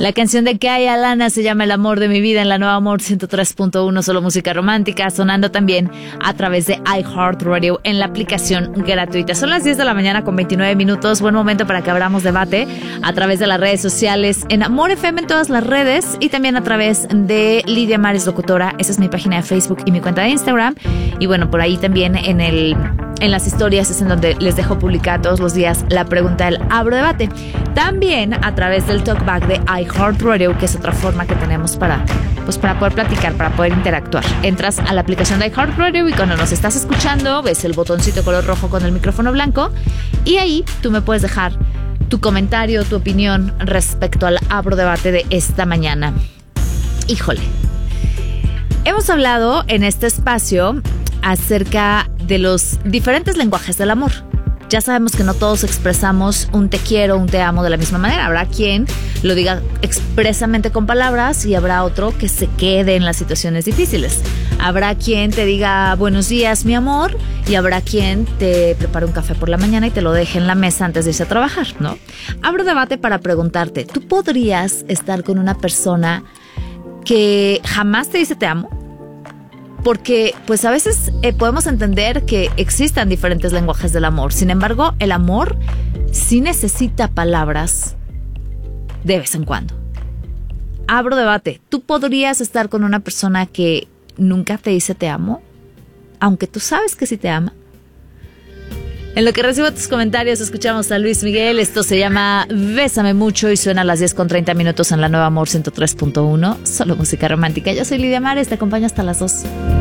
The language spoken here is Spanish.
La canción de Kaya Lana se llama El amor de mi vida en la Nueva Amor 103.1, solo música romántica, sonando también a través de iHeartRadio en la aplicación gratuita. Son las 10 de la mañana con 29 minutos. Buen momento para que abramos debate a través de las redes sociales, en Amor FM en todas las redes y también a través de Lidia Mares Locutora. Esa es mi página de Facebook y mi cuenta de Instagram. Y bueno, por ahí también en las historias es en donde les dejo publicar todos los días la pregunta del Abro Debate. También a través del Talkback de iHeartRadio, que es otra forma que tenemos para poder platicar, para poder interactuar. Entras a la aplicación de iHeartRadio y cuando nos estás escuchando ves el botoncito color rojo con el micrófono blanco y ahí tú me puedes dejar tu comentario, tu opinión respecto al Abro Debate de esta mañana. Híjole. Hemos hablado en este espacio acerca de los diferentes lenguajes del amor. Ya sabemos que no todos expresamos un te quiero, un te amo de la misma manera. Habrá quien lo diga expresamente con palabras y habrá otro que se quede en las situaciones difíciles. Habrá quien te diga buenos días, mi amor, y habrá quien te prepare un café por la mañana y te lo deje en la mesa antes de irse a trabajar, ¿no? Abro debate para preguntarte, ¿tú podrías estar con una persona que jamás te dice te amo? Porque pues a veces podemos entender que existan diferentes lenguajes del amor. Sin embargo, el amor sí necesita palabras de vez en cuando. Abro debate. ¿Tú podrías estar con una persona que nunca te dice te amo? Aunque tú sabes que sí te ama. En lo que recibo tus comentarios, escuchamos a Luis Miguel. Esto se llama Bésame Mucho y suena a las 10:30 en la Nueva Amor 103.1. Solo música romántica. Yo soy Lidia Mares, te acompaño hasta las 2.